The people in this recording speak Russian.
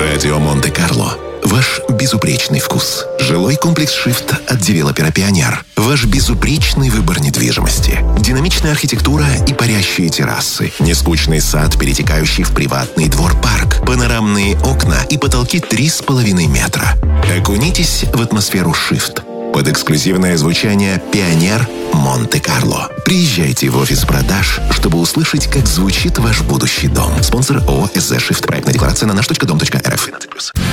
Радио Монте-Карло. Ваш безупречный вкус. Жилой комплекс Shift от девелопера «Пионер». Ваш безупречный выбор недвижимости. Динамичная архитектура и парящие террасы. Нескучный сад, перетекающий в приватный двор-парк. Панорамные окна и потолки 3,5 метра. Окунитесь в атмосферу Shift. Под эксклюзивное звучание «Пионер Монте-Карло». Приезжайте в офис продаж, чтобы услышать, как звучит ваш будущий дом. Спонсор ООО «СЗ Shift». Проектная декларация на наш.дом.рф.